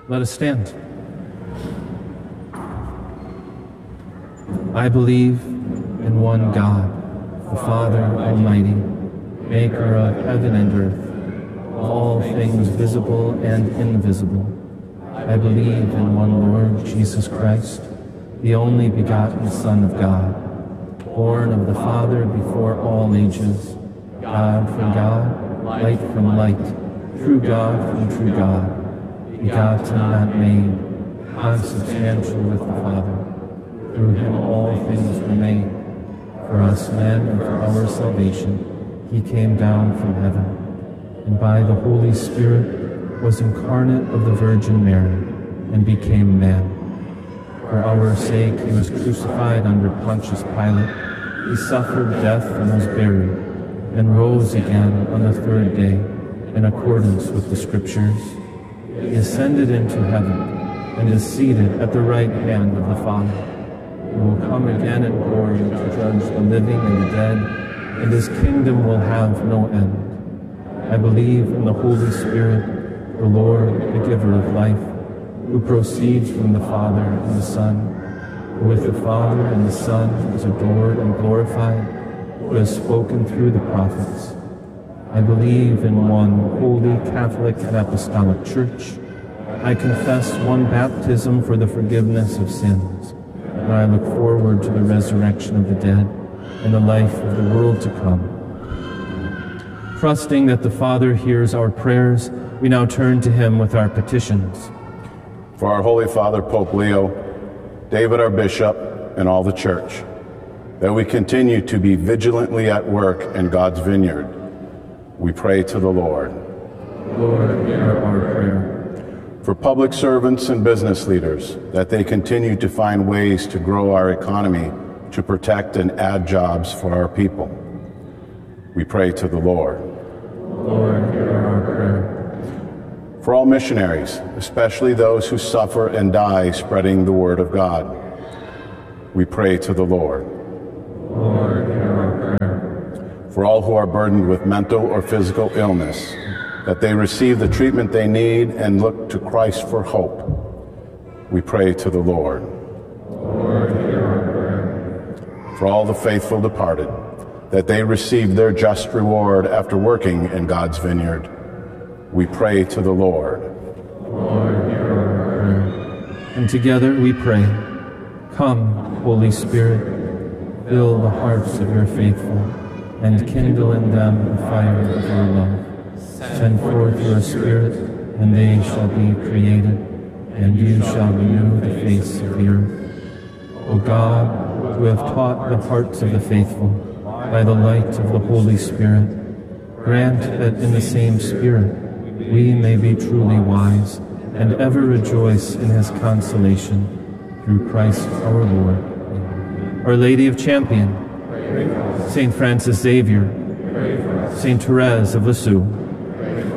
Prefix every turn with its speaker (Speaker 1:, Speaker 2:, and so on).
Speaker 1: Let us stand. I believe in one God, the Father Almighty, maker of heaven and earth, all things visible and invisible. I believe in one Lord Jesus Christ, the only begotten Son of God, born of the Father before all ages, God from God, light from light, true God from true God, begotten, not made, consubstantial with the Father. Through him all things were made. For us men and for our salvation, he came down from heaven, and by the Holy Spirit was incarnate of the Virgin Mary, and became man. For our sake he was crucified under Pontius Pilate. He suffered death and was buried, and rose again on the third day, in accordance with the Scriptures. He ascended into heaven, and is seated at the right hand of the Father. He will come again in glory to judge the living and the dead, and his kingdom will have no end. I believe in the Holy Spirit, the Lord, the giver of life, who proceeds from the Father and the Son, who with the Father and the Son is adored and glorified, who has spoken through the prophets. I believe in one holy Catholic and Apostolic Church. I confess one baptism for the forgiveness of sins, and I look forward to the resurrection of the dead and the life of the world to come. Trusting that the Father hears our prayers, we now turn to him with our petitions.
Speaker 2: For our Holy Father, Pope Leo, David our Bishop, and all the Church, that we continue to be vigilantly at work in God's vineyard, we pray to the Lord.
Speaker 1: Lord, hear our prayer.
Speaker 2: For public servants and business leaders, that they continue to find ways to grow our economy, to protect and add jobs for our people, we pray to the Lord.
Speaker 1: Lord, hear our prayer.
Speaker 2: For all missionaries, especially those who suffer and die spreading the word of God, we pray to the Lord.
Speaker 1: Lord, hear our prayer.
Speaker 2: For all who are burdened with mental or physical illness, that they receive the treatment they need and look to Christ for hope, we pray to the Lord.
Speaker 1: Lord, hear our prayer.
Speaker 2: For all the faithful departed, that they receive their just reward after working in God's vineyard, we pray to the Lord.
Speaker 1: Lord, hear our prayer. And together we pray, come, Holy Spirit, fill the hearts of your faithful, and kindle in them the fire of your love. Send forth your Spirit, and they shall be created, and you shall renew the face of the earth. O God, who have taught the hearts of the faithful by the light of the Holy Spirit, grant that in the same Spirit we may be truly wise and ever rejoice in his consolation, through Christ our Lord. Our Lady of Champion, Saint Francis Xavier, Saint Therese of Lisieux,